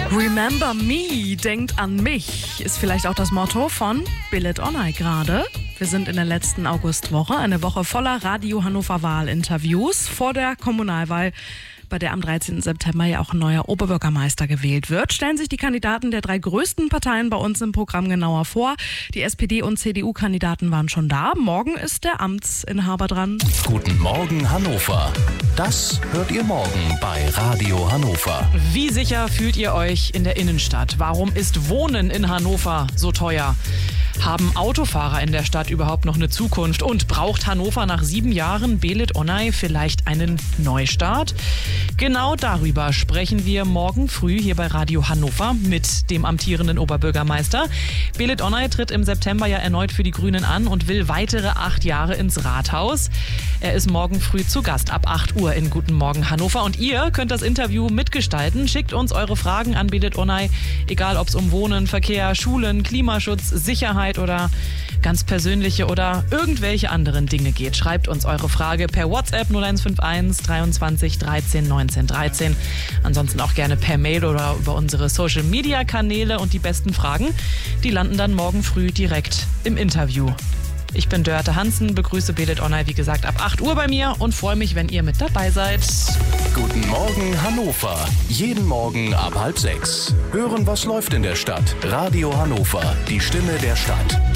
Remember me, denkt an mich, ist vielleicht auch das Motto von Billet Onay gerade. Wir sind in der letzten Augustwoche, eine Woche voller Radio Hannover Wahlinterviews vor der Kommunalwahl, bei der am 13. September ja auch ein neuer Oberbürgermeister gewählt wird. Stellen sich die Kandidaten der 3 größten Parteien bei uns im Programm genauer vor. Die SPD- und CDU-Kandidaten waren schon da. Morgen ist der Amtsinhaber dran. Guten Morgen Hannover. Das hört ihr morgen bei Radio Hannover. Wie sicher fühlt ihr euch in der Innenstadt? Warum ist Wohnen in Hannover so teuer? Haben Autofahrer in der Stadt überhaupt noch eine Zukunft? Und braucht Hannover nach 7 Jahren Billet Onay vielleicht einen Neustart? Genau darüber sprechen wir morgen früh hier bei Radio Hannover mit dem amtierenden Oberbürgermeister. Billet Onay tritt im September ja erneut für die Grünen an und will weitere 8 Jahre ins Rathaus. Er ist morgen früh zu Gast ab 8 Uhr in Guten Morgen Hannover. Und ihr könnt das Interview mitgestalten. Schickt uns eure Fragen an Billet Onay, egal ob es um Wohnen, Verkehr, Schulen, Klimaschutz, Sicherheit oder ganz persönliche oder irgendwelche anderen Dinge geht. Schreibt uns eure Frage per WhatsApp 0151 23 13 19 13. Ansonsten auch gerne per Mail oder über unsere Social-Media-Kanäle. Und die besten Fragen, die landen dann morgen früh direkt im Interview. Ich bin Dörte Hansen, begrüße Billet Onay, wie gesagt, ab 8 Uhr bei mir und freue mich, wenn ihr mit dabei seid. Guten Morgen Hannover. Jeden Morgen ab 5:30. Hören, was läuft in der Stadt. Radio Hannover, die Stimme der Stadt.